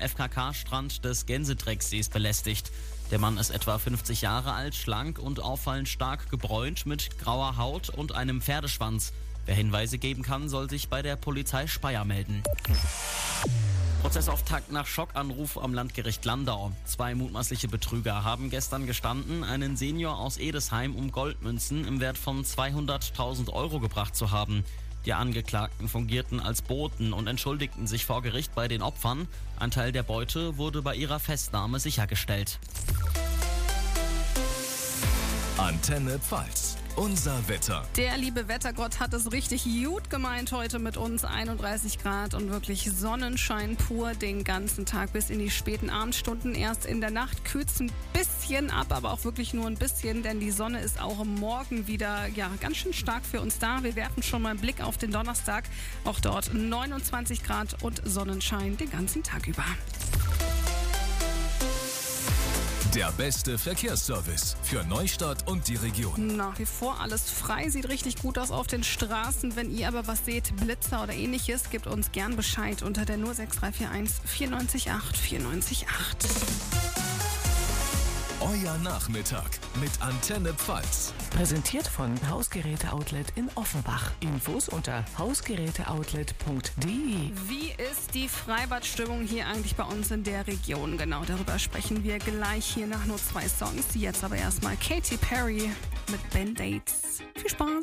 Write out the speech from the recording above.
FKK-Strand des Gänsedrecksees belästigt. Der Mann ist etwa 50 Jahre alt, schlank und auffallend stark gebräunt mit grauer Haut und einem Pferdeschwanz. Wer Hinweise geben kann, soll sich bei der Polizei Speyer melden. Prozessauftakt nach Schockanruf am Landgericht Landau. 2 mutmaßliche Betrüger haben gestern gestanden, einen Senior aus Edesheim um Goldmünzen im Wert von 200.000 Euro gebracht zu haben. Die Angeklagten fungierten als Boten und entschuldigten sich vor Gericht bei den Opfern. Ein Teil der Beute wurde bei ihrer Festnahme sichergestellt. Antenne Pfalz. Unser Wetter. Der liebe Wettergott hat es richtig gut gemeint heute mit uns. 31 Grad und wirklich Sonnenschein pur den ganzen Tag bis in die späten Abendstunden. Erst in der Nacht kühlt es ein bisschen ab, aber auch wirklich nur ein bisschen, denn die Sonne ist auch morgen wieder ganz schön stark für uns da. Wir werfen schon mal einen Blick auf den Donnerstag. Auch dort 29 Grad und Sonnenschein den ganzen Tag über. Der beste Verkehrsservice für Neustadt und die Region. Nach wie vor alles frei, sieht richtig gut aus auf den Straßen. Wenn ihr aber was seht, Blitzer oder ähnliches, gebt uns gern Bescheid unter der 06341 94 8 94 8. Euer Nachmittag mit Antenne Pfalz. Präsentiert von Hausgeräte-Outlet in Offenbach. Infos unter hausgeräteoutlet.de. Wie ist die Freibadstimmung hier eigentlich bei uns in der Region? Genau, darüber sprechen wir gleich hier nach nur 2 Songs. Jetzt aber erstmal Katy Perry mit Band-Aids. Viel Spaß!